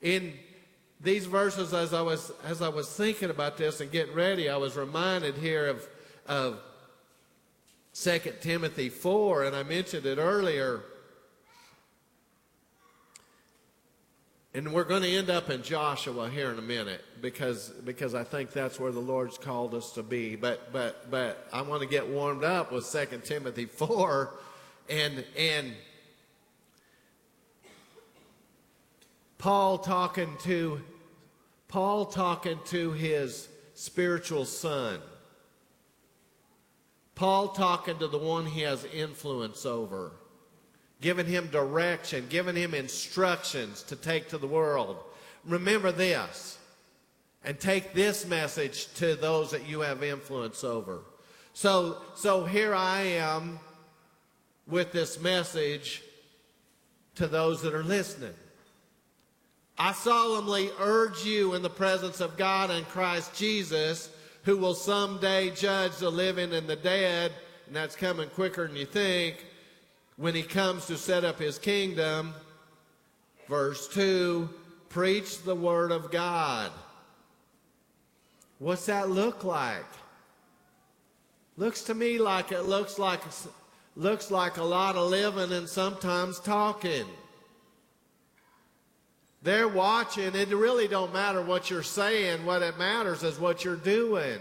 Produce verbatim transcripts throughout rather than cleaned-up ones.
In these verses, as I was as I was thinking about this and getting ready, I was reminded here of of Second Timothy four, and I mentioned it earlier. And we're going to end up in Joshua here in a minute because because I think that's where the Lord's called us to be. But but but I want to get warmed up with Second Timothy four, and and Paul talking to Paul talking to his spiritual son. Paul talking to the one he has influence over, giving him direction, giving him instructions to take to the world. Remember this, and take this message to those that you have influence over. So, so here I am with this message to those that are listening. I solemnly urge you in the presence of God and Christ Jesus, who will someday judge the living and the dead, and that's coming quicker than you think, when he comes to set up his kingdom. Verse two, preach the word of God. What's that look like? Looks to me like it looks like looks like a lot of living and sometimes talking. They're watching. It really don't matter what you're saying. What it matters is what you're doing.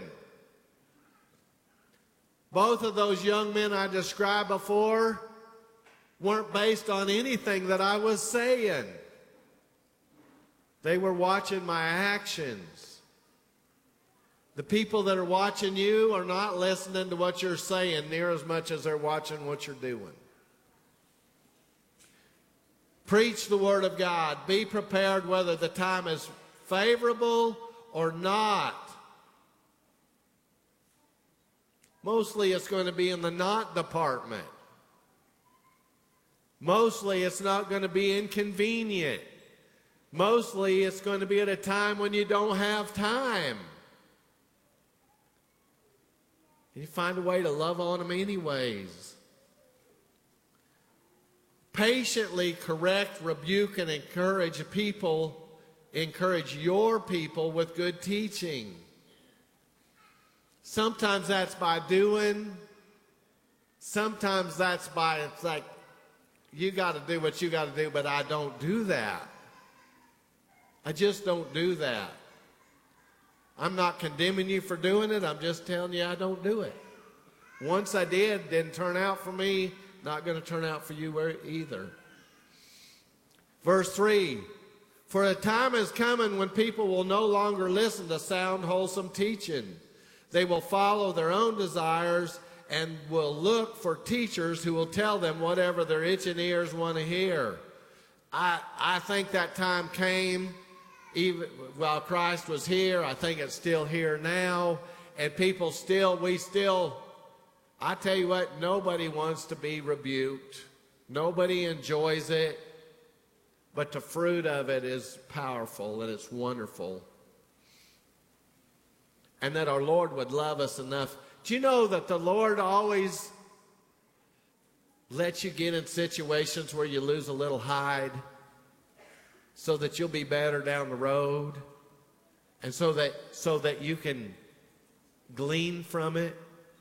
Both of those young men I described before weren't based on anything that I was saying. They were watching my actions. The people that are watching you are not listening to what you're saying near as much as they're watching what you're doing. Preach the word of God. Be prepared whether the time is favorable or not. Mostly it's going to be in the not department. Mostly it's not going to be inconvenient. Mostly it's going to be at a time when you don't have time. You find a way to love on them anyways. Patiently correct, rebuke, and encourage people, encourage your people with good teaching. Sometimes that's by doing. Sometimes that's by, it's like, you got to do what you got to do, but I don't do that. I just don't do that. I'm not condemning you for doing it. I'm just telling you I don't do it. Once I did, didn't turn out for me. Not going to turn out for you either. Verse three, for a time is coming when people will no longer listen to sound, wholesome teaching. They will follow their own desires and will look for teachers who will tell them whatever their itching ears want to hear. I, I think that time came even while Christ was here. I think it's still here now. And people still, we still... I tell you what, nobody wants to be rebuked. Nobody enjoys it. But the fruit of it is powerful and it's wonderful. And that our Lord would love us enough. Do you know that the Lord always lets you get in situations where you lose a little hide so that you'll be better down the road? And so that, so that you can glean from it?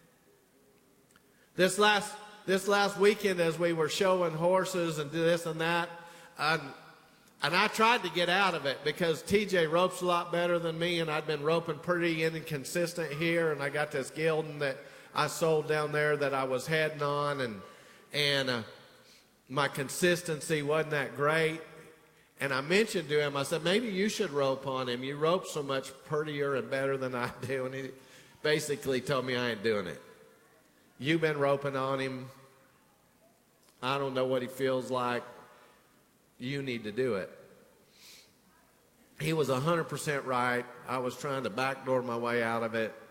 This last this last weekend, as we were showing horses and this and that, and, and I tried to get out of it because T J ropes a lot better than me, and I'd been roping pretty inconsistent here, and I got this gelding that I sold down there that I was heading on, and and uh, my consistency wasn't that great. And I mentioned to him, I said, maybe you should rope on him. You rope so much prettier and better than I do. And he basically told me I ain't doing it. You've been roping on him. I don't know what he feels like. You need to do it. He was one hundred percent right. I was trying to backdoor my way out of it.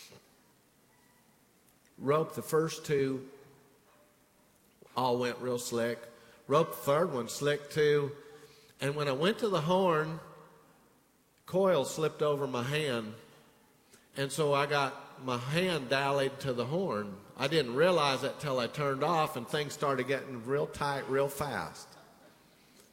Roped the first two. All went real slick. Roped the third one slick too. And when I went to the horn, coil slipped over my hand. And so I got my hand dallied to the horn. I didn't realize it till I turned off and things started getting real tight real fast.